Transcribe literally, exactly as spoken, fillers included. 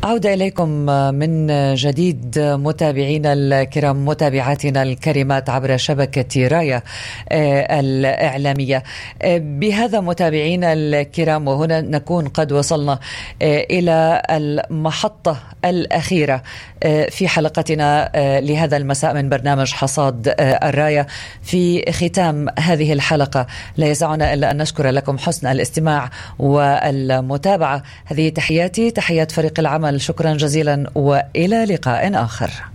عودة إليكم من جديد متابعينا الكرام، متابعاتنا الكريمات عبر شبكة راية الإعلامية. بهذا متابعينا الكرام، وهنا نكون قد وصلنا إلى المحطة الأخيرة في حلقتنا لهذا المساء من برنامج حصاد الراية. في ختام هذه الحلقة لا يسعنا إلا أن نشكر لكم حسن الاستماع والمتابعة. هذه تحياتي، تحيات فريق العمل، شكرا جزيلا وإلى لقاء آخر.